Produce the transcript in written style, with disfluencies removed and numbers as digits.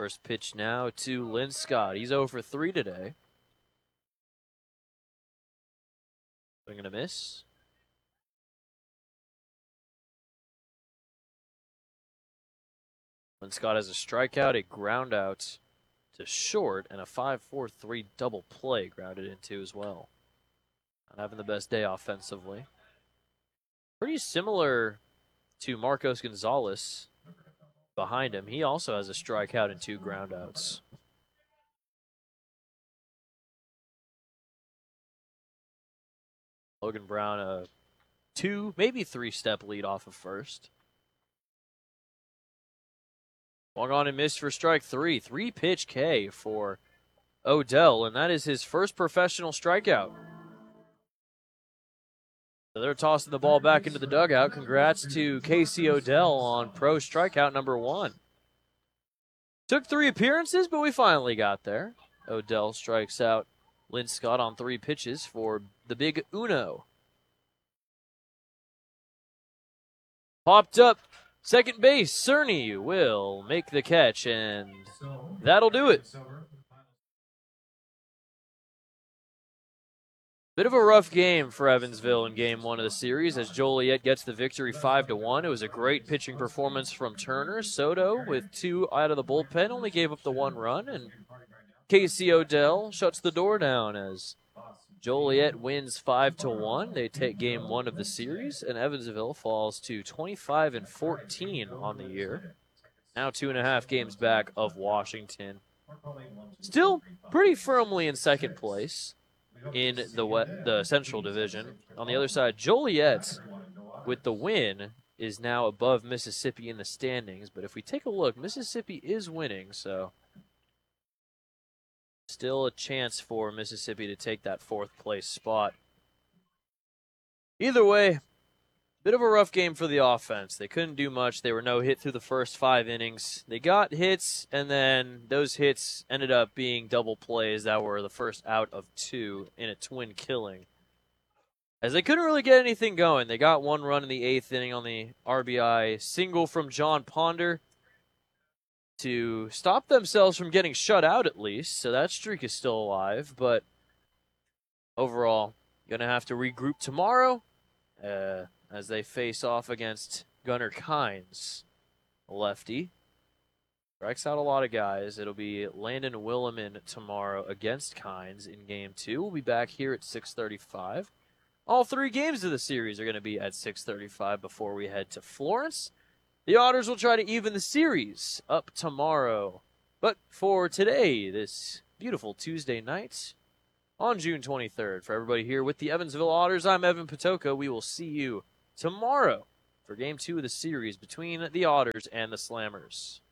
First pitch now to Linscott. He's 0 for 3 today. Swing and a miss. Linscott has a strikeout, a ground out to short, and a 5-4-3 double play grounded into as well. Not having the best day offensively. Pretty similar to Marcos Gonzalez behind him. He also has a strikeout and 2 groundouts. Logan Brown, a 2, maybe 3-step lead off of first. Swung on and missed for strike 3. 3-pitch K for Odell, and that is his first professional strikeout. So they're tossing the ball back into the dugout. Congrats to Casey Odell on pro strikeout number 1. Took 3 appearances, but we finally got there. Odell strikes out Linscott on 3 pitches for the big Uno. Popped up second base. Cerny will make the catch, and that'll do it. Bit of a rough game for Evansville in Game 1 of the series as Joliet gets the victory 5-1. It was a great pitching performance from Turner. Soto, with 2 out of the bullpen, only gave up the 1 run, and Casey Odell shuts the door down as Joliet wins 5-1. They take Game 1 of the series, and Evansville falls to 25-14 on the year. Now 2.5 games back of Washington. Still pretty firmly in second place in the Central Division. On the other side, Joliet, with the win, is now above Mississippi in the standings. But if we take a look, Mississippi is winning, so still a chance for Mississippi to take that 4th place spot. Either way, bit of a rough game for the offense. They couldn't do much. They were no hit through the first 5 innings. They got hits, and then those hits ended up being double plays that were the first out of 2 in a twin killing. As they couldn't really get anything going. They got 1 run in the 8th inning on the RBI single from John Ponder to stop themselves from getting shut out at least. So that streak is still alive. But overall, going to have to regroup tomorrow as they face off against Gunnar Kynes, a lefty. Strikes out a lot of guys. It'll be Landon Williman tomorrow against Kynes in Game 2. We'll be back here at 6:35. All 3 games of the series are going to be at 6:35 before we head to Florence. The Otters will try to even the series up tomorrow. But for today, this beautiful Tuesday night on June 23rd, for everybody here with the Evansville Otters, I'm Evan Patoka. We will see you tomorrow for Game 2 of the series between the Otters and the Slammers.